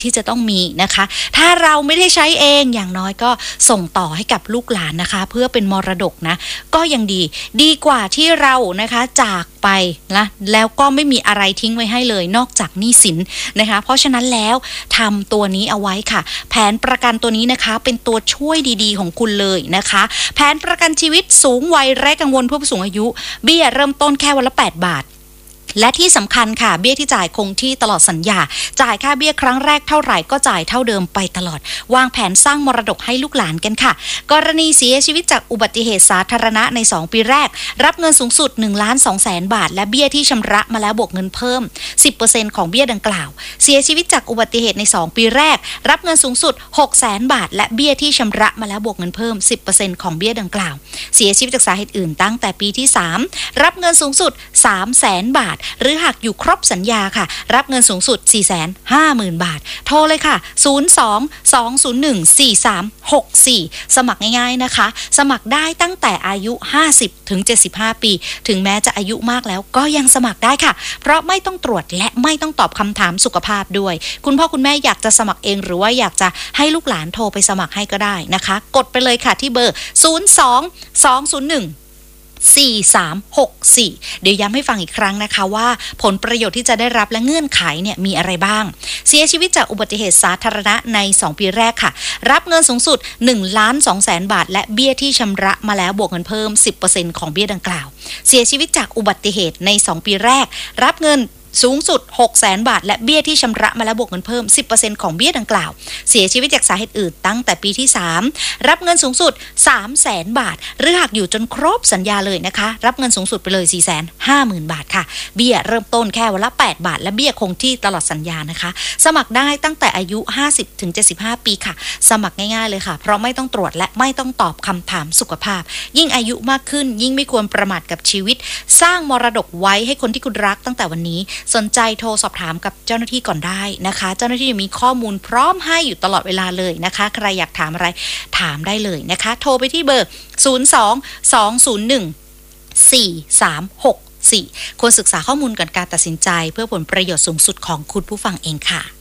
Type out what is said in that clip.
ที่จะต้องมีนะคะถ้าเราไม่ได้ใช้เองอย่างน้อยก็ส่งต่อให้กับลูกหลานนะคะเพื่อเป็นมรดกนะก็ยังดีกว่าที่เรานะคะจากไปนะแล้วก็ไม่มีอะไรทิ้งไว้ให้เลยนอกจากหนี้สินนะคะเพราะฉะนั้นแล้วทำตัวนี้เอาไว้ค่ะแผนประกันตัวนี้นะคะเป็นตัวช่วยดีๆของคุณเลยนะคะแผนประกันชีวิตสูงวัยไร้กังวลเพื่อผู้สูงอายุเบี้ยเริ่มต้นแค่วันละ8 บาทและที่สำคัญค่ะเบี้ยที่จ่ายคงที่ตลอดสัญญาจ่ายค่าเบี้ยครั้งแรกเท่าไหร่ก็จ่ายเท่าเดิมไปตลอดวางแผนสร้างมรดกให้ลูกหลานกันค่ะกรณีเสียชีวิตจากอุบัติเหตุสาธารณะใน2 ปีแรกรับเงินสูงสุด 1,200,000 บาทและเบี้ยที่ชำระมาแล้วบวกเงินเพิ่ม 10% ของเบี้ยดังกล่าวเสียชีวิตจากอุบัติเหตุใน2 ปีแรกรับเงินสูงสุด 600,000 บาทและเบี้ยที่ชำระมาแล้วบวกเงินเพิ่ม 10% ของเบี้ยดังกล่าวเสียชีวิตจากสาเหตุอื่นตั้งแต่ปีที่3รับเงินสูงสุด 300,000 บาทหรือหากอยู่ครบสัญญาค่ะรับเงินสูงสุด 450,000 บาทโทรเลยค่ะ02-201-4364สมัครง่ายๆนะคะสมัครได้ตั้งแต่อายุ50ถึง75 ปีถึงแม้จะอายุมากแล้วก็ยังสมัครได้ค่ะเพราะไม่ต้องตรวจและไม่ต้องตอบคำถามสุขภาพด้วยคุณพ่อคุณแม่อยากจะสมัครเองหรือว่าอยากจะให้ลูกหลานโทรไปสมัครให้ก็ได้นะคะกดไปเลยค่ะที่เบอร์02-201-4364เดี๋ยวย้ำให้ฟังอีกครั้งนะคะว่าผลประโยชน์ที่จะได้รับและเงื่อนไขเนี่ยมีอะไรบ้างเสียชีวิตจากอุบัติเหตุสาธารณะใน2 ปีแรกค่ะรับเงินสูงสุด 1,200,000 บาทและเบี้ยที่ชำระมาแล้วบวกเงินเพิ่ม 10% ของเบี้ยดังกล่าวเสียชีวิตจากอุบัติเหตุใน2 ปีแรกรับเงินสูงสุด 600,000 บาทและเบี้ยที่ชำระมาแล้วบวกเงินเพิ่ม 10% ของเบี้ยดังกล่าวเสียชีวิตจากสาเหตุอื่นตั้งแต่ปีที่3รับเงินสูงสุด 300,000 บาทหรือหากอยู่จนครบสัญญาเลยนะคะรับเงินสูงสุดไปเลย 450,000 บาทค่ะเบี้ยเริ่มต้นแค่วันละ8 บาทและเบี้ยคงที่ตลอดสัญญานะคะสมัครได้ตั้งแต่อายุ50ถึง75 ปีค่ะสมัครง่ายๆเลยค่ะเพราะไม่ต้องตรวจและไม่ต้องตอบคำถามสุขภาพยิ่งอายุมากขึ้นยิ่งไม่ควรประมาทกับชีวิตสร้างมรดกไว้ให้คนที่คุณรักตั้งแต่วันนี้สนใจโทรสอบถามกับเจ้าหน้าที่ก่อนได้นะคะเจ้าหน้าที่มีข้อมูลพร้อมให้อยู่ตลอดเวลาเลยนะคะใครอยากถามอะไรถามได้เลยนะคะโทรไปที่เบอร์02-201-4364ควรศึกษาข้อมูลก่อนการตัดสินใจเพื่อผลประโยชน์สูงสุดของคุณผู้ฟังเองค่ะ